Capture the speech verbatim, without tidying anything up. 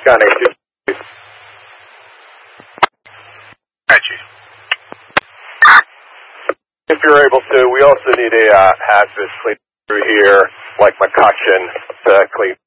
Gun eight two. Hi, Chief. If you're able to, we also need a uh, hazardous clean through here, like McCutcheon, to clean